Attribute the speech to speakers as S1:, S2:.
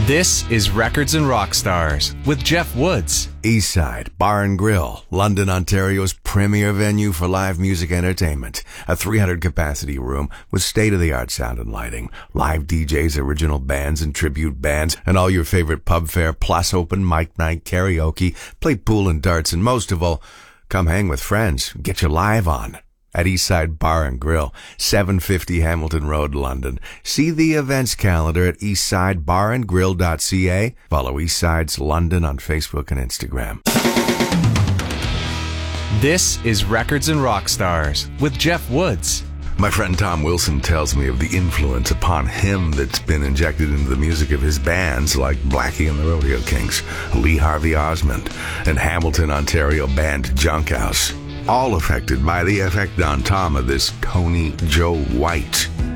S1: This is Records and Rock Stars with Jeff Woods.
S2: Eastside Bar and Grill, London, Ontario's premier venue for live music entertainment. A 300-capacity room with state-of-the-art sound and lighting, live DJs, original bands and tribute bands, and all your favorite pub fare, plus open mic night, karaoke, play pool and darts, and most of all, come hang with friends, get you live on. At Eastside Bar and Grill, 750 Hamilton Road, London. See the events calendar at eastsidebarandgrill.ca. Follow Eastside's London on Facebook and Instagram.
S1: This is Records and Rock Stars with Jeff Woods.
S3: My friend Tom Wilson tells me of the influence upon him that's been injected into the music of his bands like Blackie and the Rodeo Kings, Lee Harvey Osmond, and Hamilton, Ontario band Junkhouse. All affected by the effect on Tom of this Tony Joe White.